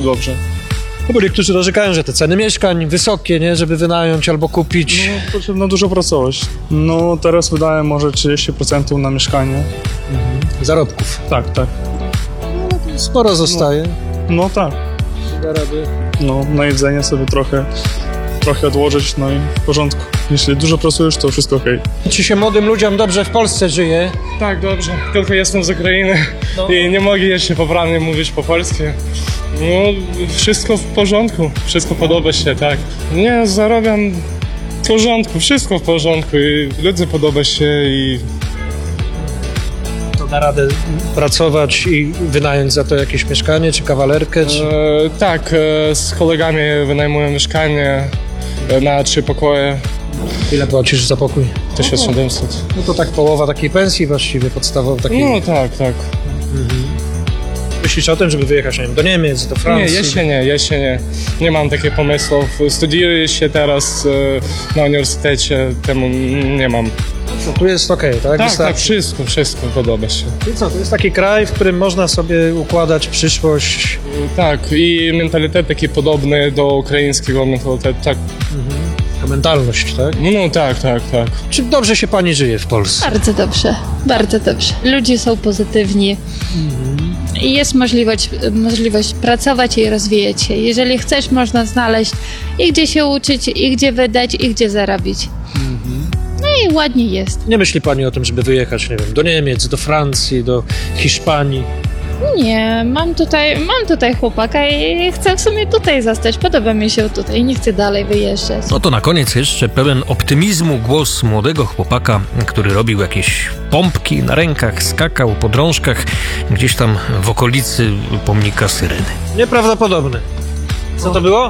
dobrze. No bo niektórzy narzekają, że te ceny mieszkań wysokie, nie, żeby wynająć albo kupić. No, potrzebno dużo pracować. No, teraz wydaję może 30% na mieszkanie. Zarobków. Tak. Sporo zostaje. No tak. Da rady. No, na jedzenie sobie trochę odłożyć, no i w porządku. Jeśli dużo pracujesz, to wszystko okej. Czy się młodym ludziom dobrze w Polsce żyje? Tak, dobrze. Tylko jestem z Ukrainy i nie mogę jeszcze poprawnie mówić po polsku. No, wszystko w porządku, wszystko podoba się, tak. Nie, zarabiam w porządku, wszystko w porządku i ludzie podoba się i... To da radę pracować i wynająć za to jakieś mieszkanie, czy kawalerkę, czy... Tak, z kolegami wynajmuję mieszkanie na 3 pokoje, Ile płacisz za pokój? 1700. No to tak połowa takiej pensji właściwie podstawowej. Takiej... No tak. Myślisz o tym, żeby wyjechać, nie wiem, do Niemiec, do Nie, Francji? jeszcze nie. Nie mam takich pomysłów. Studiuję się teraz na uniwersytecie, temu nie mam. No, tu jest okej, tak? Tak, Wystarczy. wszystko podoba się. I co, to jest taki kraj, w którym można sobie układać przyszłość. Tak, i mentalitet taki podobny do ukraińskiego mentalitetu, tak. Ta mentalność, tak? No tak. Czy dobrze się pani żyje w Polsce? Bardzo dobrze, bardzo dobrze. Ludzie są pozytywni i jest możliwość pracować i rozwijać się. Jeżeli chcesz, można znaleźć i gdzie się uczyć, i gdzie wydać, i gdzie zarobić. No i ładnie jest. Nie myśli pani o tym, żeby wyjechać, nie wiem, do Niemiec, do Francji, do Hiszpanii? Nie, mam tutaj chłopaka i chcę w sumie tutaj zostać. Podoba mi się tutaj, nie chcę dalej wyjeżdżać. No to na koniec jeszcze pełen optymizmu głos młodego chłopaka, który robił jakieś pompki na rękach, skakał po drążkach gdzieś tam w okolicy pomnika Syreny. Nieprawdopodobne. Co to było?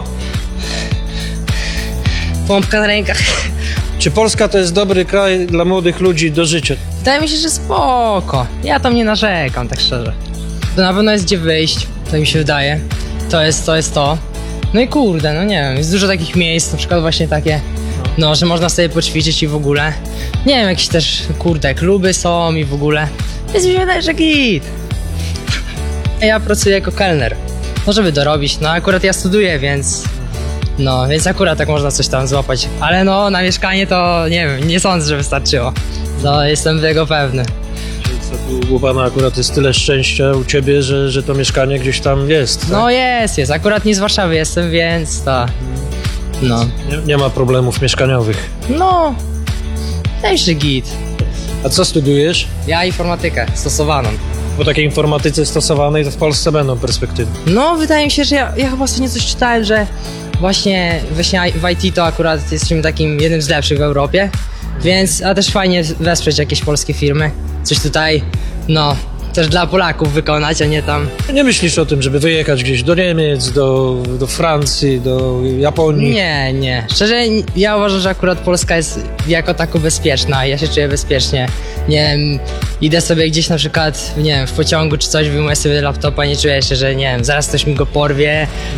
Pompka na rękach. Czy Polska to jest dobry kraj dla młodych ludzi do życia? Wydaje mi się, że spoko. Ja tam nie narzekam, tak szczerze. To na pewno jest gdzie wyjść, tak mi się wydaje. To jest to. No i kurde, no nie wiem, jest dużo takich miejsc, na przykład właśnie takie, no, że można sobie poćwiczyć i w ogóle. Nie wiem, jakieś też, kurde, kluby są i w ogóle. Więc mi się wydaje, że git. Ja pracuję jako kelner. No, żeby dorobić, no akurat ja studiuję, więc... No, więc akurat tak można coś tam złapać. Ale no, na mieszkanie to, nie wiem, nie sądzę, że wystarczyło. No, jestem tego pewny. U pana akurat jest tyle szczęścia u ciebie, że to mieszkanie gdzieś tam jest. Tak? No jest. Akurat nie z Warszawy jestem, więc to... No. Nie ma problemów mieszkaniowych. No. Też git. A co studiujesz? Ja informatykę stosowaną. Bo takiej informatyce stosowanej to w Polsce będą perspektywy. No, wydaje mi się, że ja chyba sobie coś czytałem, że właśnie w IT to akurat jesteśmy takim jednym z lepszych w Europie. Więc, a też fajnie wesprzeć jakieś polskie firmy. Coś tutaj, no, też dla Polaków wykonać, a nie tam... Nie myślisz o tym, żeby wyjechać gdzieś do Niemiec, do Francji, do Japonii? Nie. Szczerze, ja uważam, że akurat Polska jest jako tako bezpieczna. Ja się czuję bezpiecznie. Nie wiem, idę sobie gdzieś na przykład, nie wiem, w pociągu czy coś, wyjmuję sobie laptopa, nie czuję się, że nie wiem, zaraz ktoś mi go porwie.